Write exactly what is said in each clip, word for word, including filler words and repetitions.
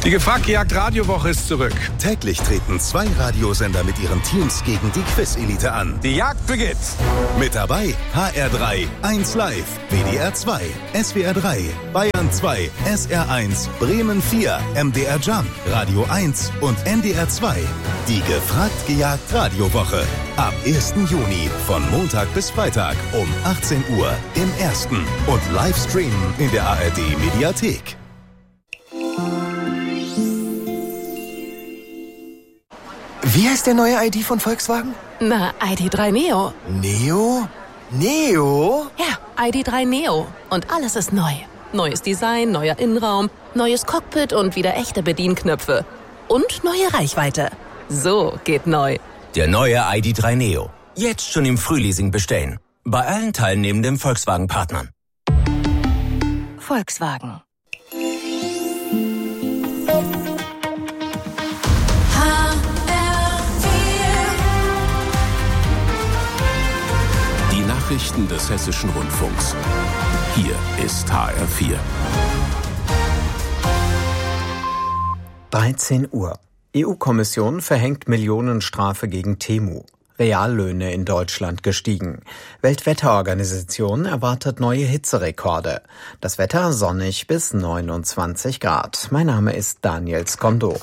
Die Gefragt-Gejagt-Radiowoche ist zurück. Täglich treten zwei Radiosender mit ihren Teams gegen die Quiz-Elite an. Die Jagd beginnt. Mit dabei H R drei, eins Live, W D R zwei, S W R drei, Bayern zwei, S R eins, Bremen vier, M D R Jump, Radio eins und N D R zwei. Die Gefragt-Gejagt-Radiowoche. Ab ersten Juni von Montag bis Freitag um achtzehn Uhr im Ersten und Livestreamen in der A R D-Mediathek. Wie heißt der neue I D von Volkswagen? Na, I D drei Neo. Neo? Neo? Ja, I D drei Neo. Und alles ist neu. Neues Design, neuer Innenraum, neues Cockpit und wieder echte Bedienknöpfe. Und neue Reichweite. So geht neu. Der neue I D drei Neo. Jetzt schon im Frühleasing bestellen. Bei allen teilnehmenden Volkswagen-Partnern. Volkswagen. Nachrichten des Hessischen Rundfunks. Hier ist H R vier. dreizehn Uhr. E U-Kommission verhängt Millionenstrafe gegen Temu. Reallöhne in Deutschland gestiegen. Weltwetterorganisation erwartet neue Hitzerekorde. Das Wetter sonnig bis neunundzwanzig Grad. Mein Name ist Daniel Skondo.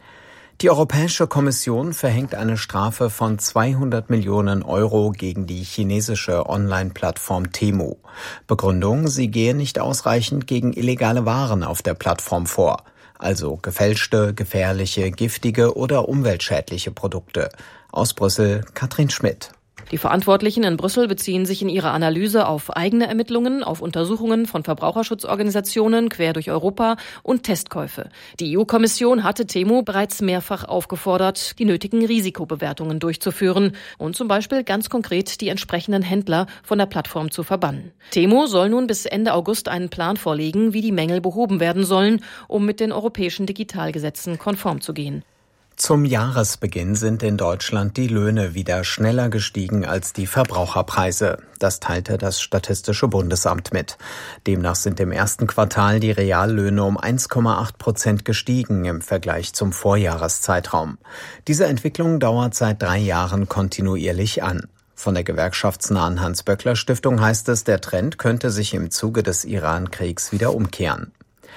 Die Europäische Kommission verhängt eine Strafe von zweihundert Millionen Euro gegen die chinesische Online-Plattform Temu. Begründung, sie gehe nicht ausreichend gegen illegale Waren auf der Plattform vor, also gefälschte, gefährliche, giftige oder umweltschädliche Produkte. Aus Brüssel, Katrin Schmidt. Die Verantwortlichen in Brüssel beziehen sich in ihrer Analyse auf eigene Ermittlungen, auf Untersuchungen von Verbraucherschutzorganisationen quer durch Europa und Testkäufe. Die E U-Kommission hatte Temu bereits mehrfach aufgefordert, die nötigen Risikobewertungen durchzuführen und zum Beispiel ganz konkret die entsprechenden Händler von der Plattform zu verbannen. Temu soll nun bis Ende August einen Plan vorlegen, wie die Mängel behoben werden sollen, um mit den europäischen Digitalgesetzen konform zu gehen. Zum Jahresbeginn sind in Deutschland die Löhne wieder schneller gestiegen als die Verbraucherpreise. Das teilte das Statistische Bundesamt mit. Demnach sind im ersten Quartal die Reallöhne um eins Komma acht Prozent gestiegen im Vergleich zum Vorjahreszeitraum. Diese Entwicklung dauert seit drei Jahren kontinuierlich an. Von der gewerkschaftsnahen Hans-Böckler-Stiftung heißt es, der Trend könnte sich im Zuge des Iran-Kriegs wieder umkehren.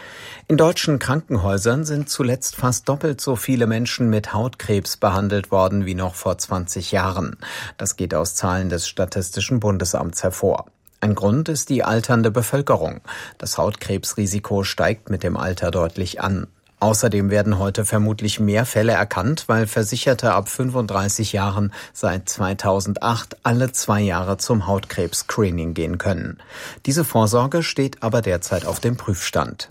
In deutschen Krankenhäusern sind zuletzt fast doppelt so viele Menschen mit Hautkrebs behandelt worden wie noch vor zwanzig Jahren. Das geht aus Zahlen des Statistischen Bundesamts hervor. Ein Grund ist die alternde Bevölkerung. Das Hautkrebsrisiko steigt mit dem Alter deutlich an. Außerdem werden heute vermutlich mehr Fälle erkannt, weil Versicherte ab fünfunddreißig Jahren seit zweitausendacht alle zwei Jahre zum Hautkrebs-Screening gehen können. Diese Vorsorge steht aber derzeit auf dem Prüfstand.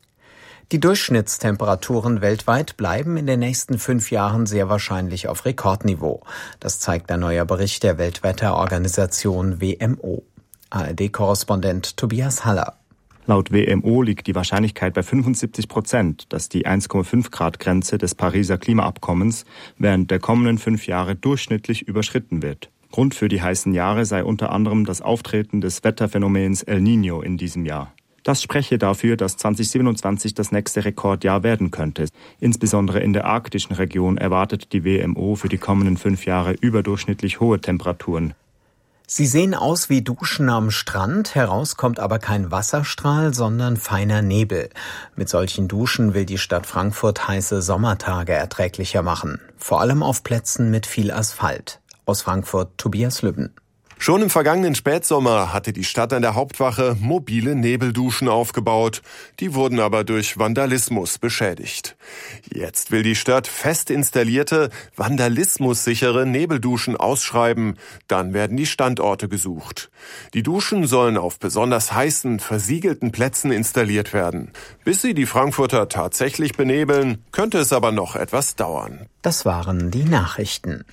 Die Durchschnittstemperaturen weltweit bleiben in den nächsten fünf Jahren sehr wahrscheinlich auf Rekordniveau. Das zeigt ein neuer Bericht der Weltwetterorganisation W M O. A R D-Korrespondent Tobias Haller. Laut W M O liegt die Wahrscheinlichkeit bei fünfundsiebzig Prozent, dass die eins Komma fünf Grad Grenze des Pariser Klimaabkommens während der kommenden fünf Jahre durchschnittlich überschritten wird. Grund für die heißen Jahre sei unter anderem das Auftreten des Wetterphänomens El Niño in diesem Jahr. Das spreche dafür, dass zweitausendsiebenundzwanzig das nächste Rekordjahr werden könnte. Insbesondere in der arktischen Region erwartet die W M O für die kommenden fünf Jahre überdurchschnittlich hohe Temperaturen. Sie sehen aus wie Duschen am Strand, heraus kommt aber kein Wasserstrahl, sondern feiner Nebel. Mit solchen Duschen will die Stadt Frankfurt heiße Sommertage erträglicher machen. Vor allem auf Plätzen mit viel Asphalt. Aus Frankfurt Tobias Lübben. Schon im vergangenen Spätsommer hatte die Stadt an der Hauptwache mobile Nebelduschen aufgebaut. Die wurden aber durch Vandalismus beschädigt. Jetzt will die Stadt fest installierte, vandalismussichere Nebelduschen ausschreiben. Dann werden die Standorte gesucht. Die Duschen sollen auf besonders heißen, versiegelten Plätzen installiert werden. Bis sie die Frankfurter tatsächlich benebeln, könnte es aber noch etwas dauern. Das waren die Nachrichten.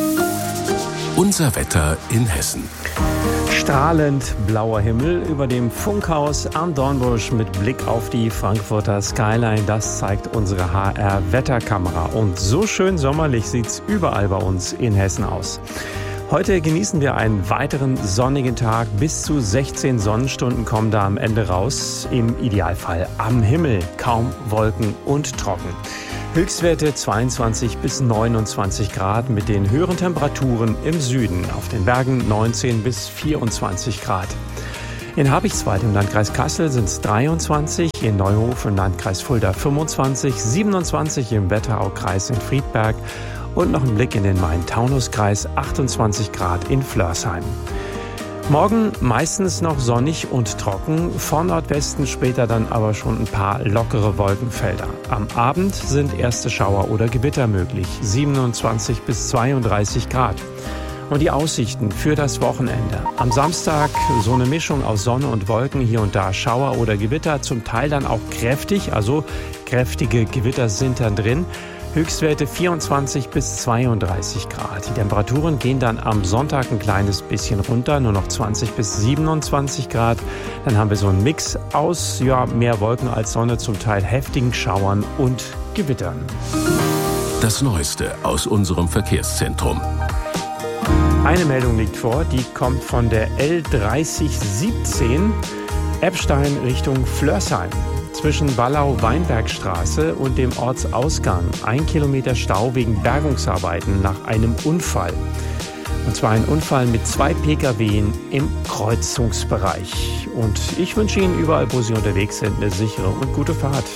Unser Wetter in Hessen. Strahlend blauer Himmel über dem Funkhaus am Dornbusch mit Blick auf die Frankfurter Skyline. Das zeigt unsere H R-Wetterkamera. Und so schön sommerlich sieht's überall bei uns in Hessen aus. Heute genießen wir einen weiteren sonnigen Tag. Bis zu sechzehn Sonnenstunden kommen da am Ende raus. Im Idealfall am Himmel. Kaum Wolken und trocken. Höchstwerte zweiundzwanzig bis neunundzwanzig Grad mit den höheren Temperaturen im Süden. Auf den Bergen neunzehn bis vierundzwanzig Grad. In Habichtswald im Landkreis Kassel sind es dreiundzwanzig, in Neuhof im Landkreis Fulda fünfundzwanzig, siebenundzwanzig im Wetteraukreis in Friedberg und noch ein Blick in den Main-Taunus-Kreis, achtundzwanzig Grad in Flörsheim. Morgen meistens noch sonnig und trocken, von Nordwesten später dann aber schon ein paar lockere Wolkenfelder. Am Abend sind erste Schauer oder Gewitter möglich, siebenundzwanzig bis zweiunddreißig Grad. Und die Aussichten für das Wochenende. Am Samstag so eine Mischung aus Sonne und Wolken, hier und da Schauer oder Gewitter, zum Teil dann auch kräftig, also kräftige Gewitter sind dann drin. Höchstwerte vierundzwanzig bis zweiunddreißig Grad. Die Temperaturen gehen dann am Sonntag ein kleines bisschen runter, nur noch zwanzig bis siebenundzwanzig Grad. Dann haben wir so einen Mix aus ja, mehr Wolken als Sonne, zum Teil heftigen Schauern und Gewittern. Das Neueste aus unserem Verkehrszentrum. Eine Meldung liegt vor, die kommt von der L dreißig siebzehn Eppstein Richtung Flörsheim. Zwischen Wallau-Weinbergstraße und dem Ortsausgang ein Kilometer Stau wegen Bergungsarbeiten nach einem Unfall. Und zwar ein Unfall mit zwei Pkw im Kreuzungsbereich. Und ich wünsche Ihnen überall, wo Sie unterwegs sind, eine sichere und gute Fahrt.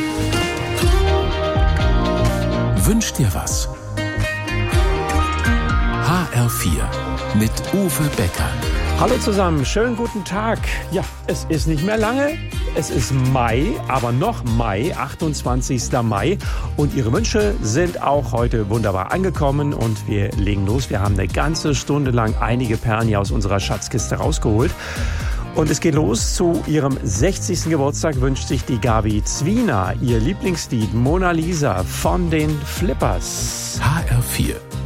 Wünsch dir was. H R vier mit Uwe Becker. Hallo zusammen, schönen guten Tag. Ja, es ist nicht mehr lange. Es ist Mai, aber noch Mai, achtundzwanzigster Mai. Und Ihre Wünsche sind auch heute wunderbar angekommen. Und wir legen los. Wir haben eine ganze Stunde lang einige Perlen hier aus unserer Schatzkiste rausgeholt. Und es geht los. Zu ihrem sechzigsten Geburtstag wünscht sich die Gabi Zwiener ihr Lieblingslied Mona Lisa von den Flippers. H R vier.